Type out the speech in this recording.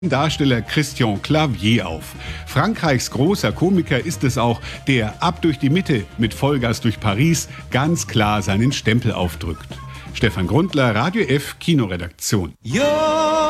Darsteller Christian Clavier auf. Frankreichs großer Komiker ist es auch, der ab durch die Mitte mit Vollgas durch Paris ganz klar seinen Stempel aufdrückt. Stefan Grundler, Radio F Kinoredaktion. Ja.